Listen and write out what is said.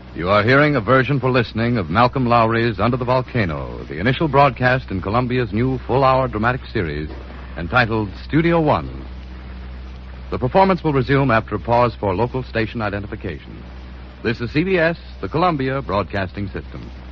You are hearing a version for listening of Malcolm Lowry's Under the Volcano, the initial broadcast in Columbia's new full-hour dramatic series entitled Studio One. The performance will resume after a pause for local station identification. This is CBS, the Columbia Broadcasting System.